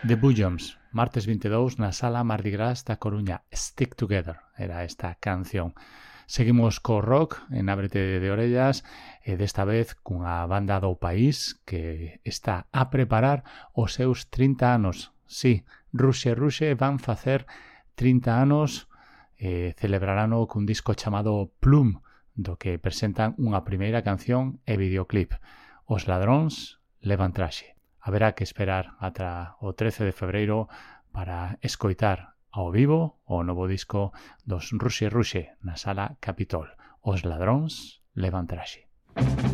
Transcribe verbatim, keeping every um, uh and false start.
The Bullons, martes vinte e dous na Sala Mardi Gras da Coruña. Stick Together era esta canción. Seguimos co rock en Ábrete de Orellas e desta vez cunha banda do país que está a preparar os seus trinta anos. Sí, Ruxe Ruxe van facer trinta anos e celebrarano cun disco chamado Plum, do que presentan unha primeira canción e videoclip. Os ladróns levan traxe. Haberá que esperar ata o trece de febreiro para escoitar ao vivo o novo disco dos Ruxe Ruxe na Sala Capitol. Os ladróns levan traxe.